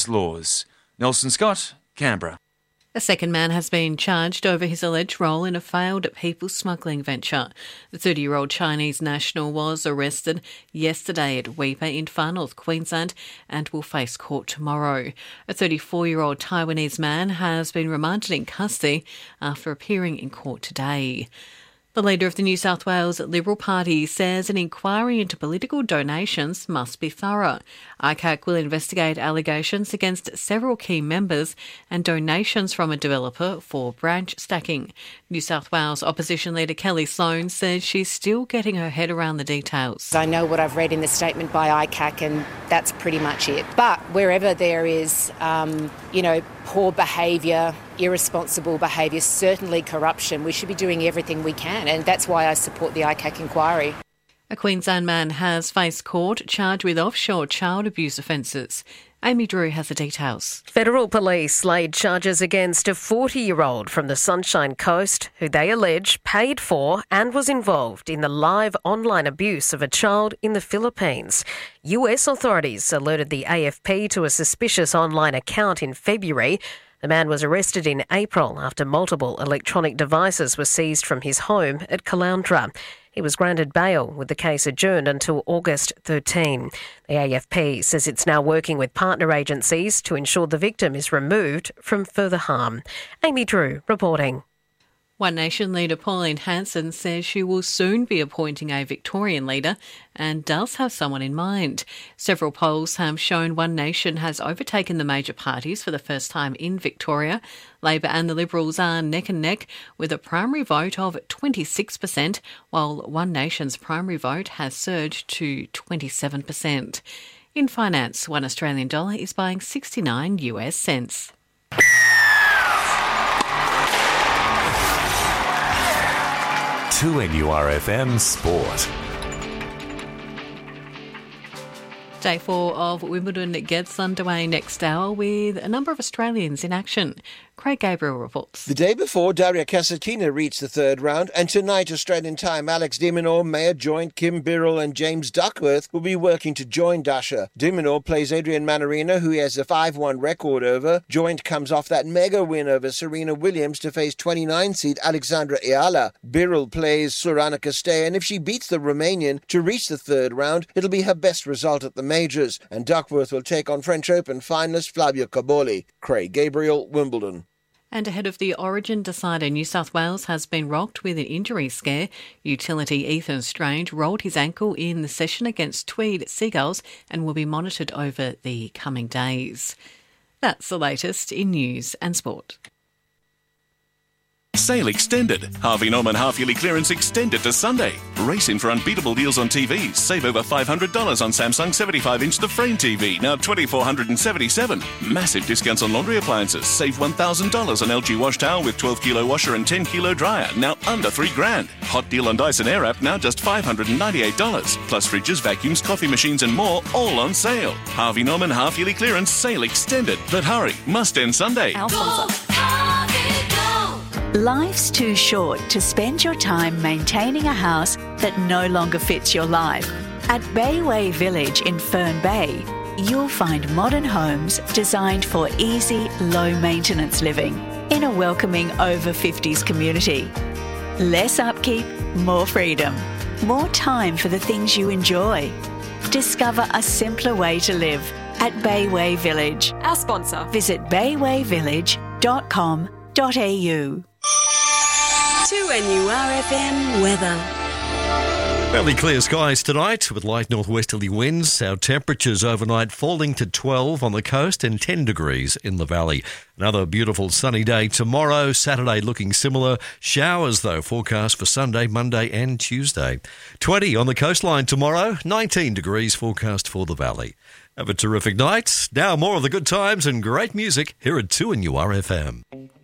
laws. Nelson Scott, Canberra. A second man has been charged over his alleged role in a failed people smuggling venture. The 30-year-old Chinese national was arrested yesterday at Weipa in Far North Queensland and will face court tomorrow. A 34-year-old Taiwanese man has been remanded in custody after appearing in court today. The leader of the New South Wales Liberal Party says an inquiry into political donations must be thorough. ICAC will investigate allegations against several key members and donations from a developer for branch stacking. New South Wales opposition leader Kelly Sloan says she's still getting her head around the details. I know what I've read in the statement by ICAC and that's pretty much it. But wherever there is, poor behaviour, irresponsible behaviour, certainly corruption, we should be doing everything we can, and that's why I support the ICAC inquiry. A Queensland man has faced court charged with offshore child abuse offences. Amy Drew has the details. Federal police laid charges against a 40-year-old from the Sunshine Coast who they allege paid for and was involved in the live online abuse of a child in the Philippines. US authorities alerted the AFP to a suspicious online account in February. The man was arrested in April after multiple electronic devices were seized from his home at Caloundra. He was granted bail with the case adjourned until August 13. The AFP says it's now working with partner agencies to ensure the victim is removed from further harm. Amy Drew reporting. One Nation leader Pauline Hanson says she will soon be appointing a Victorian leader and does have someone in mind. Several polls have shown One Nation has overtaken the major parties for the first time in Victoria. Labor and the Liberals are neck and neck with a primary vote of 26%, while One Nation's primary vote has surged to 27%. In finance, $1 Australian dollar is buying 69 US cents. To NURFM Sport. Day 4 of Wimbledon gets underway next hour with a number of Australians in action. Craig Gabriel reports. The day before, Daria Kasatkina reached the third round, and tonight, Australian time, Alex de Minaur, Maya Joint, Kim Birrell and James Duckworth will be working to join Dasha. De Minaur plays Adrian Manarino, who he has a 5-1 record over. Joint comes off that mega win over Serena Williams to face 29-seed Alexandra Eala. Birrell plays Sorana Castell, and if she beats the Romanian to reach the third round, it'll be her best result at the majors. And Duckworth will take on French Open finalist Flavio Caboli. Craig Gabriel, Wimbledon. And ahead of the Origin decider, New South Wales has been rocked with an injury scare. Utility Ethan Strange rolled his ankle in the session against Tweed Seagulls and will be monitored over the coming days. That's the latest in news and sport. Sale extended. Harvey Norman half-yearly clearance extended to Sunday. Race in for unbeatable deals on TVs. Save over $500 on Samsung 75-inch The Frame TV, now $2,477. Massive discounts on laundry appliances. Save $1,000 on LG wash towel with 12-kilo washer and 10-kilo dryer, now under $3,000. Hot deal on Dyson Airwrap, now just $598. Plus fridges, vacuums, coffee machines and more, all on sale. Harvey Norman half-yearly clearance sale extended. But hurry, must end Sunday. Life's too short to spend your time maintaining a house that no longer fits your life. At Bayway Village in Fern Bay, you'll find modern homes designed for easy, low-maintenance living in a welcoming over-50s community. Less upkeep, more freedom, more time for the things you enjoy. Discover a simpler way to live at Bayway Village. Our sponsor. Visit baywayvillage.com.au. To NURFM weather. Fairly clear skies tonight with light northwesterly winds. Our temperatures overnight falling to 12 on the coast and 10 degrees in the valley. Another beautiful sunny day tomorrow. Saturday looking similar. Showers, though, forecast for Sunday, Monday and Tuesday. 20 on the coastline tomorrow. 19 degrees forecast for the valley. Have a terrific night. Now more of the good times and great music here at 2NURFM.